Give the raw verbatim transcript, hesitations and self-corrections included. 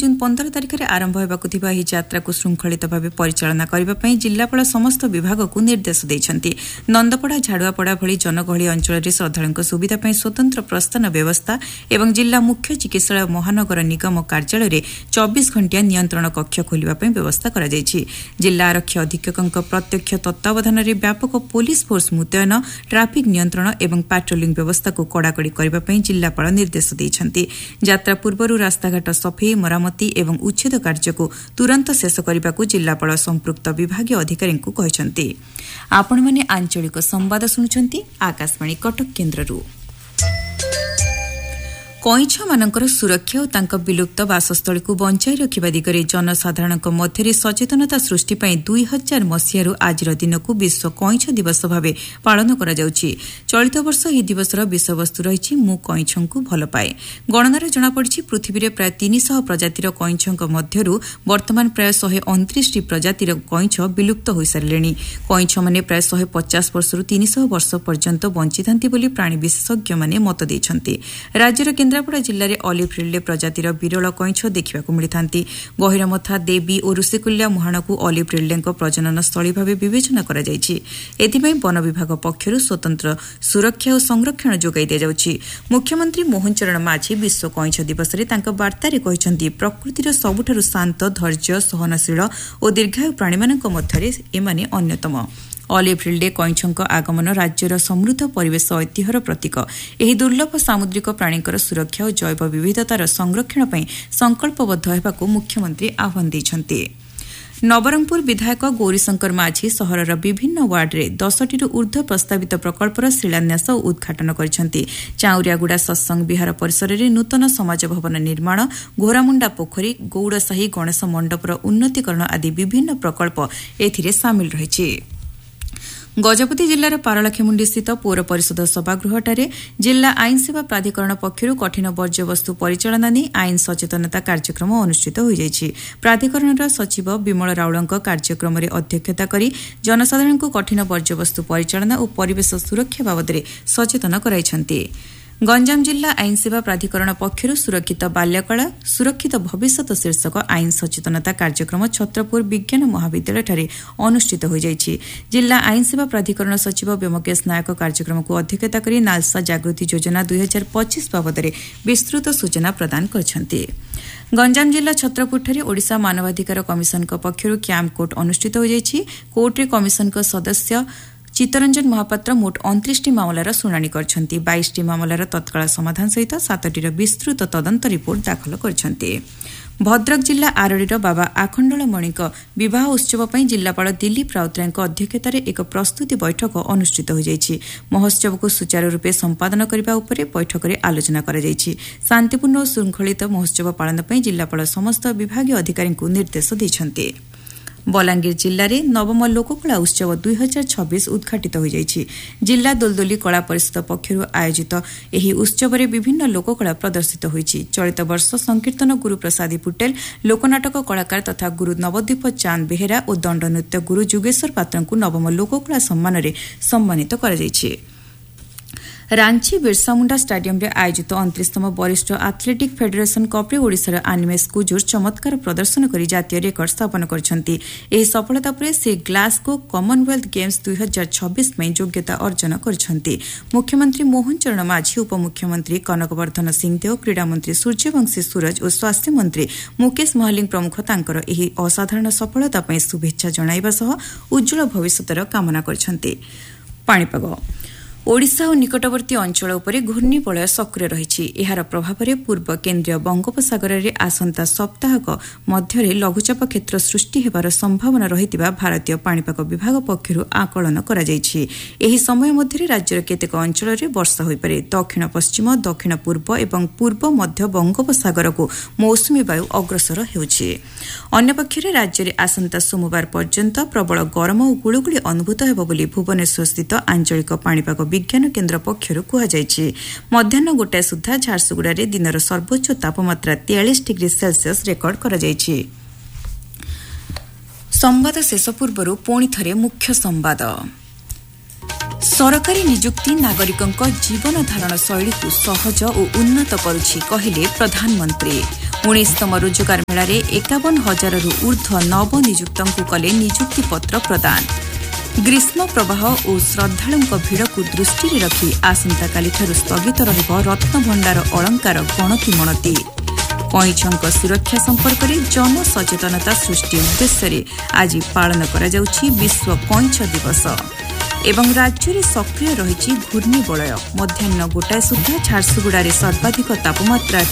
जून पंद्रह तारिख में आरंभ होगाकु थिबा एही यात्रा को श्रृंखलित भाव परिचालना करबा पई जिल्लापाल समस्त विभाग को निर्देश दैछन्ति। नंदपड़ा झाड़ुआपड़ा भली जनगहली अंचल में श्रद्धालुओं सुविधा पई स्वतंत्र प्रस्थान व्यवस्था एवं जिला मुख्य चिकित्सालय महानगर निगम कार्यालय में चौबीस घंटिया नियंत्रण कक्ष खोलिबा पई व्यवस्था करा जायछि। जिला आरक्षी अधीक्षक प्रत्यक्ष तत्वावधान में व्यापक पुलिस फोर्स मुतयन ट्राफिक नियंत्रण एवं पेट्रोलिंग व्यवस्था को कड़ाकड़ी करबा पई जिल्लापाल निर्देश दैछन्ति। यात्रा पूर्व रास्ताघाट सफेई मरामती एवं उच्छेद कार्य को तुरंत शेष करने को जिल्लापाल संपृक्त विभागीय अधिकारी को कहते। आपण माने आंचलिक संवाद शुणुछन्ति आकाशवाणी कटक केन्द्ररू। कईछ मानकर सुरक्षा और तांका विलुप्त बासस्थली को बंचाई रखिबा दिगरे जनसाधारण मध्य सचेतनता सृष्टि पई दुई हजार मसीह आज दिन को विश्व कईछ दिवस भाव पालन करा जाउछि। चलित वर्ष ଏହି दिवसर विषयवस्तु रही मु कईछंकु भल पाए। गणनार जनापड़ी पृथ्वी में प्राय तीन सौ प्रजातिर कईछंक मध्यरु वर्तमान प्राय एक सौ उनतीस टी प्रजातिर कईछ विलुप्त हो सारे। कईछ माने प्राय एक सौ पचास वर्ष तीन सौ वर्ष पर्यंत बंची थांती बोली प्राणी विशेषज्ञ माने मत देइछन्ति। राज्यर केन्द्रापड़ा जिले में ऑलिव रिडले प्रजातिर विरल कईछ देखा मिलता। गहिरमथा देवी और ऋषिकुल्या मुहाण को ऑलिव रिडले प्रजनन स्थली भाव विवेचना करा जायछि। एथिपाई वन विभाग पक्षरु स्वतंत्र सुरक्षा और संरक्षण जोगाई दिया जाउछि। मुख्यमंत्री मोहन चरण माझी विश्व कईछ दिवस रे तांका वार्तारे कहिसंति प्रकृतिर सबुठारु शांत धैर्य सहनशील और दीर्घायु प्राणीमानक मध्यरे एमाने अन्यतम। ऑलिव रिडले कईछंक आगमन राज्यर समृद्ध परिवेश ऐतिह्यर प्रतीक। एही दुर्लभ सामुद्रिक प्राणीकर सुरक्षा और जैव विविधतार संरक्षण पई संकल्पबद्ध हेबाकु मुख्यमंत्री आह्वान दैछन्ति। नवरंगपुर विधायक गौरीशंकर माझी सहरर विभिन्न वार्डरे दसटी ऊर्ध्व प्रस्तावित प्रकल्पर शिलान्यास और उद्घाटन करिसेंति। चाउरियागुड़ा सत्संग विहार परिसर में नूतन समाज भवन निर्माण, घोरामुंडा पोखरी, गौड़साही गणेश मंडपर उन्नतीकरण आदि विभिन्न प्रकल्प एथिरे सामिल रहिछि। गजपति जिलार पारलाखेमुंडी स्थित पौर परिषद सभागृहଠାରେ जिला आईन सेवा प्राधिकरण पक्षରୁ कठिन वर्ज्यवस्तु परिचालना नहीं आईन सचेतनता कार्यक्रम अनुष्ठित हो जायछि। प्राधिकरणर सचिव विमल राउळଙ୍କ कार्यक्रम रे अध्यक्षता करी जनसाधारण को कठिन वर्ज्यवस्तु परिचालना और परिवेश सुरक्षा बाबदरे सचेतन कराइछन्ति। गंजाम जिला आईन सेवा प्राधिकरण पक्षରୁ सुरक्षित बाल्यकला सुरक्षित भविष्य शीर्षक आईन सचेतनता कार्यक्रम छत्रपुर विज्ञान महाविद्यालय अनुष्ठित हो जायछि। जिला आईन सेवा प्राधिकरण सचिव व्योमकेश नायक कार्यक्रम को अध्यक्षता करी नालसा जागृति योजना दुई हजार पच्चीस बाबदरे विस्तृत सूचना प्रदान करछन्ति। गंजाम जिला छत्रपुरଠାରେ ओडिशा मानवाधिकार कमिशन पक्षରୁ क्याम्प कोर्ट अनुष्ठित हो जायछि। कोर्टरे कमिशन सदस्य चित्तरंजन महापात्र मोट उनतीस टी मामलार शुणाणी करछन्ति। बाईस टी मामलार तत्काल समाधान सहित सातटीर विस्तृत तदंत रिपोर्ट दाखल करछन्ति। भद्रक जिला आरडीर बाबा आखंडलमणिक विवाह उत्सव पर जिलापाल दिलीप राउतराय अध्यक्षतार एक प्रस्तुति बैठक अनुष्ठित हो जायछि। महोत्सव को सुचारू रूपे संपादन करने उपर बैठक में आलोचना करा जायछि। शांतिपूर्ण और श्रृंखलित महोत्सव पालन पर जिलापाल समस्त विभागीय अधिकारी को निर्देश दैछन्ति। बलांगीर जिले में नवम लोककला उत्सव दुई हजार छब्बीस उद्घाटित हो जायछि। जिला दोलदोली कला परिषद पक्षରୁ आयोजित ଏହି उत्सव विभिन्न लोककला प्रदर्शित होइछि। चलित वर्ष संकीर्तन गुरु प्रसादी पुटेल, लोकनाटक कलाकार तथा गुरु नवद्वीप चांद बेहेरा और दंड नृत्य गुरु जुगेश्वर पात्र को नवम लोककला सम्मान में सम्मानित करा जायछि। रांची बिरसा मुंडा स्टाडियम रे आयोजित उनतीसतम वरिष्ठ एथलेटिक फेडरेशन कप रे ओडिशार आनिमेश कुजूर चमत्कार प्रदर्शन करी जातीय रेकर्ड स्थापन करछन्ति। एही सफलता पर से ग्लासगो कॉमनवेल्थ गेम्स दुई हजार छब्बीस में योग्यता अर्जन करछन्ति। मुख्यमंत्री मोहन चरण माझी, उपमुख्यमंत्री कनकवर्धन सिंहदेव, क्रीड़ा मंत्री सूर्यवंशी सूरज और स्वास्थ्य मंत्री मुकेश महालिंग प्रमुख तांकर एही असाधारण सफलता पर शुभेच्छा जणाइबा सह उज्जवल भविष्यतर कामना करछन्ति। पाणीपाग ओडिशा और निकटवर्ती अंचल उपरे घूर्णिबलय सक्रिय रही। यार प्रभाव में पूर्व केन्द्रीय बंगोपसागर में आसंता सप्ताहक मध्य लघुचाप क्षेत्र सृष्टि होबार संभावना रही भारतीय पाणीपाग विभाग पक्षर आकलन करा जायछि। एही समय मध्य राज्यर केतेक अंचल में वर्षा हो पारे। दक्षिण पश्चिम, दक्षिण पूर्व एवं पूर्व मध्य बंगोपसागर को मौसुमी वायु अग्रसर होछि। अन्यपक्षरे राज्य में आसंता सोमवार पर्यंत प्रबल गरम और गुळुगुळी अनुभूत हेब बोली भुवनेश्वर स्थित आंचलिक पाणीपाग विज्ञान केन्द्र पक्षर कहुଯାଇଛି। मध्याह्न गोटाए सुधा झारसुगुड़े दिनर सर्वोच्च तापमात्रा तेयालीस डिग्री सेल्सियस रेकर्ड कराଯାଇଛି। संवाद शेष पूर्व पुणी थरे मुख्य संवाद। सरकारी नियुक्ति नागरिकों जीवन धारण शैली को सहज और उन्नत करुछि कहिले प्रधानमंत्री। उन्नीसतम रोजगार मेला एकावन हजार ऊर्ध्व नवनियुक्तଙ୍କୁ कले नियुक्तिपत्र प्रदान। ग्रीष्म प्रवाह और श्रद्धालुं भिड़ को दृष्टि रखी आसंताकालिठारु स्थगित रहिब रत्नभंडार अलंकार गणति मणति। कईछंक सुरक्षा संपर्क में जनसचेतनता सृष्टि उद्देश्य आज पालन करा जाउछि विश्व कईछ दिवस। एवं राज्य में सक्रिय रही घूर्णिबलय मध्याह्न गोटाए सुधा झारसुगुड़ा सर्वाधिक तापमात्रा